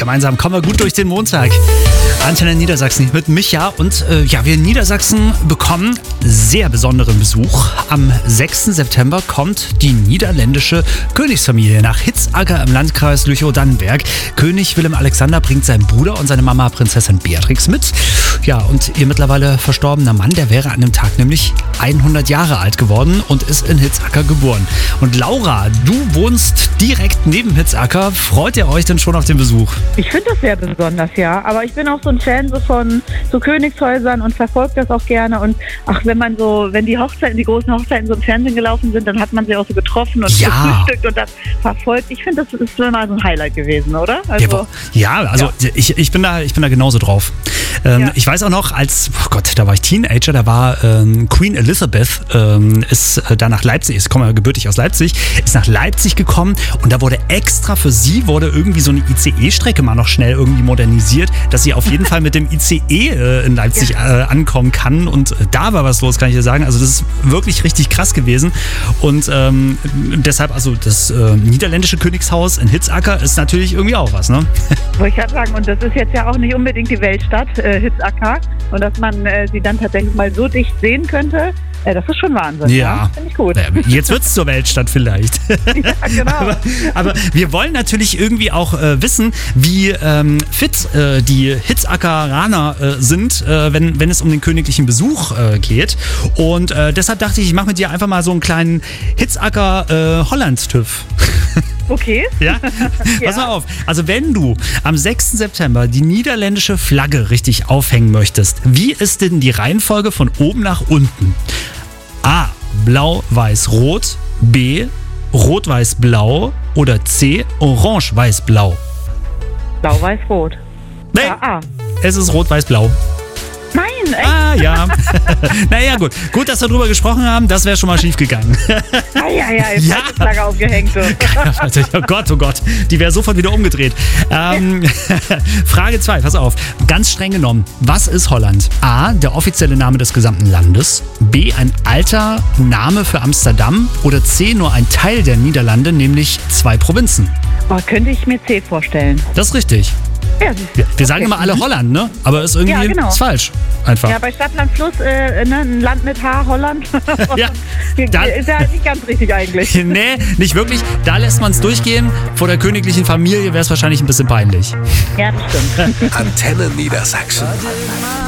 Gemeinsam kommen wir gut durch den Montag. Antenne Niedersachsen mit Micha und wir in Niedersachsen bekommen sehr besonderen Besuch. Am 6. September kommt die niederländische Königsfamilie nach Hitzacker im Landkreis Lüchow-Dannenberg. König Willem Alexander bringt seinen Bruder und seine Mama Prinzessin Beatrix mit. Ja, und ihr mittlerweile verstorbener Mann, der wäre an dem Tag nämlich 100 Jahre alt geworden und ist in Hitzacker geboren. Und Laura, du wohnst direkt neben Hitzacker. Freut ihr euch denn schon auf den Besuch? Ich finde das sehr besonders, ja. Aber ich bin auch so ein Fan von so Königshäusern und verfolge das auch gerne. Und wenn die großen Hochzeiten so im Fernsehen gelaufen sind, dann hat man sie auch so getroffen und gefrühstückt und das verfolgt. Ich finde, das ist mal so ein Highlight gewesen, oder? Also, Ich bin da genauso drauf. Ich weiß auch noch, da war ich Teenager, da war Queen Elizabeth ist da nach Leipzig, ich komme gebürtig aus Leipzig, ist nach Leipzig gekommen und da wurde extra für sie irgendwie so eine ICE-Strecke mal noch schnell irgendwie modernisiert, dass sie auf jeden Fall mit dem ICE in Leipzig ankommen kann und da war was los, kann ich dir sagen. Also das ist wirklich richtig krass gewesen und deshalb, also das niederländische Königshaus in Hitzacker ist natürlich irgendwie auch was, ne? Wollte ich gerade sagen, und das ist jetzt ja auch nicht unbedingt die Weltstadt, Hitzacker, und dass man sie dann tatsächlich mal so dicht sehen könnte, das ist schon Wahnsinn. Ja. Finde ich gut. Jetzt wird es zur Weltstadt vielleicht. Ja, genau. aber wir wollen natürlich irgendwie auch wissen, wie fit die Hitzackeraner sind, wenn es um den königlichen Besuch geht. Und deshalb dachte ich mache mit dir einfach mal so einen kleinen Hitzacker-Holland-TÜV. Okay. Ja? Pass mal auf. Also wenn du am 6. September die niederländische Flagge richtig aufhängen möchtest, wie ist denn die Reihenfolge von oben nach unten? A. Blau, Weiß, Rot. B. Rot, Weiß, Blau. Oder C. Orange, Weiß, Blau. Blau, Weiß, Rot. Nee, es ist Rot, Weiß, Blau. Nein, echt? Ah, ja. Naja, gut. Gut, dass wir drüber gesprochen haben. Das wäre schon mal schief gegangen. Jetzt hat die Flagge aufgehängt. Oh Gott. Die wäre sofort wieder umgedreht. Frage 2, pass auf. Ganz streng genommen. Was ist Holland? A, der offizielle Name des gesamten Landes. B, ein alter Name für Amsterdam. Oder C, nur ein Teil der Niederlande, nämlich 2 Provinzen. Könnte ich mir C vorstellen. Das ist richtig. Ja, wir sagen immer alle Holland, ne? Aber ist irgendwie ist falsch. Einfach. Ja, bei Stadt, Land, Fluss, ein Land mit H, Holland. Ja, ist ja nicht ganz richtig eigentlich. Nee, nicht wirklich. Da lässt man es durchgehen. Vor der königlichen Familie wäre es wahrscheinlich ein bisschen peinlich. Ja, das stimmt. Antenne Niedersachsen.